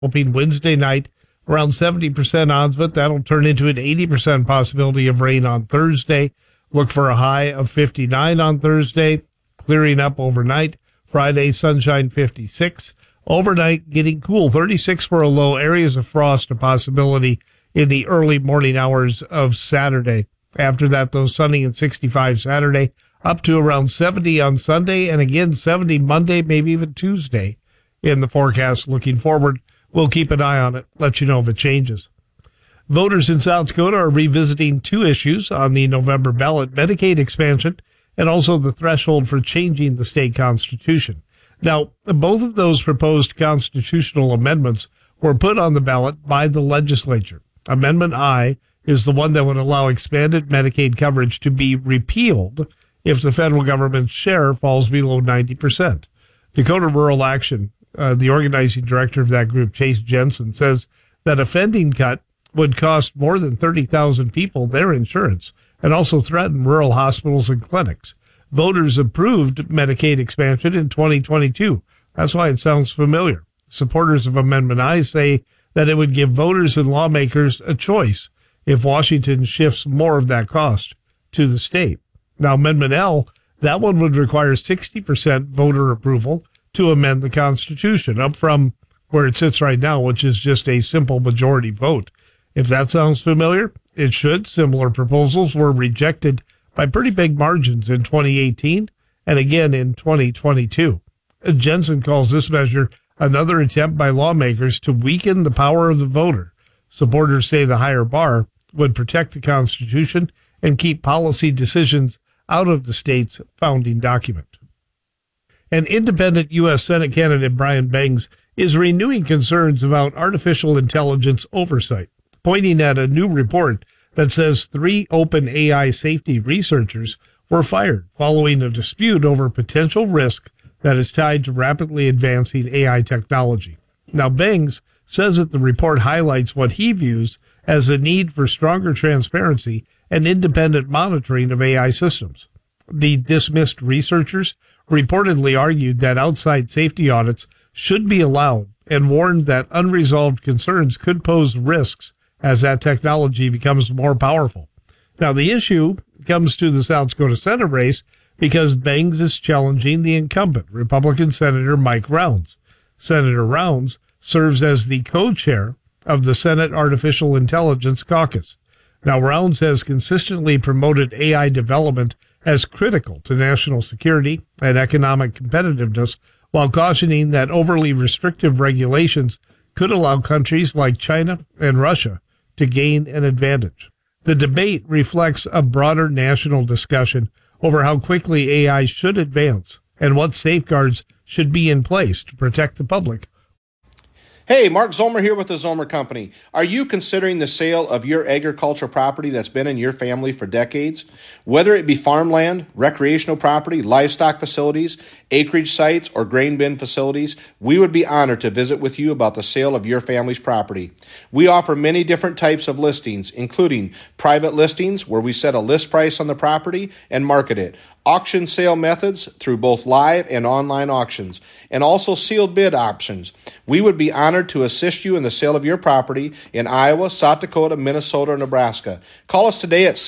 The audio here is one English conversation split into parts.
Hoping Wednesday night, around 70% odds of it. That'll turn into an 80% possibility of rain on Thursday. Look for a high of 59 on Thursday, clearing up overnight. Friday, sunshine 56. Overnight, getting cool, 36 for a low. Areas of frost, a possibility in the early morning hours of Saturday. After that, though, sunny and 65 Saturday, up to around 70 on Sunday, and again 70 Monday, maybe even Tuesday in the forecast. Looking forward, we'll keep an eye on it, let you know if it changes. Voters in South Dakota are revisiting two issues on the November ballot: Medicaid expansion and also the threshold for changing the state constitution. Now, both of those proposed constitutional amendments were put on the ballot by the legislature. Amendment I is the one that would allow expanded Medicaid coverage to be repealed if the federal government's share falls below 90%. Dakota Rural Action, the organizing director of that group, Chase Jensen, says that a funding cut would cost more than 30,000 people their insurance and also threaten rural hospitals and clinics. Voters approved Medicaid expansion in 2022. That's why it sounds familiar. Supporters of Amendment I say that it would give voters and lawmakers a choice if Washington shifts more of that cost to the state. Now, Amendment L, that one would require 60% voter approval to amend the Constitution, up from where it sits right now, which is just a simple majority vote. If that sounds familiar, it should. Similar proposals were rejected by pretty big margins in 2018 and again in 2022. Jensen calls this measure another attempt by lawmakers to weaken the power of the voter. Supporters say the higher bar would protect the Constitution and keep policy decisions out of the state's founding document. An independent U.S. Senate candidate, Brian Bangs, is renewing concerns about artificial intelligence oversight, pointing at a new report that says 3 open AI safety researchers were fired following a dispute over potential risk that is tied to rapidly advancing AI technology. Now, Bangs says that the report highlights what he views as the need for stronger transparency and independent monitoring of AI systems. The dismissed researchers reportedly argued that outside safety audits should be allowed and warned that unresolved concerns could pose risks as that technology becomes more powerful. Now, the issue comes to the South Dakota Senate race because Bangs is challenging the incumbent Republican Senator Mike Rounds. Senator Rounds serves as the co-chair of the Senate Artificial Intelligence Caucus. Now, Rounds has consistently promoted AI development as critical to national security and economic competitiveness, while cautioning that overly restrictive regulations could allow countries like China and Russia to gain an advantage. The debate reflects a broader national discussion over how quickly AI should advance and what safeguards should be in place to protect the public. Hey, Mark Zomer here with the Zomer Company. Are you considering the sale of your agricultural property that's been in your family for decades? Whether it be farmland, recreational property, livestock facilities, acreage sites, or grain bin facilities, we would be honored to visit with you about the sale of your family's property. We offer many different types of listings, including private listings where we set a list price on the property and market it, auction sale methods through both live and online auctions, and also sealed bid options. We would be honored to assist you in the sale of your property in Iowa, South Dakota, Minnesota, or Nebraska. Call us today at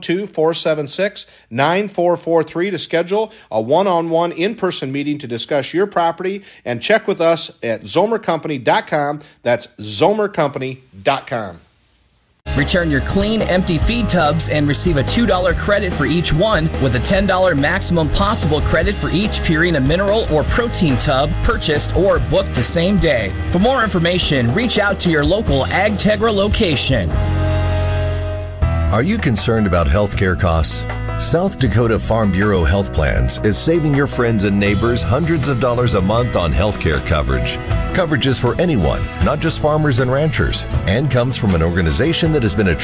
712-476-9443 to schedule a one-on-one in-person meeting to discuss your property, and check with us at zomercompany.com. That's zomercompany.com. Return your clean, empty feed tubs and receive a $2 credit for each one, with a $10 maximum possible credit for each Purina mineral or protein tub purchased or booked the same day. For more information, reach out to your local AgTegra location. Are you concerned about healthcare costs? South Dakota Farm Bureau Health Plans is saving your friends and neighbors hundreds of dollars a month on healthcare coverage. Coverage is for anyone, not just farmers and ranchers, and comes from an organization that has been a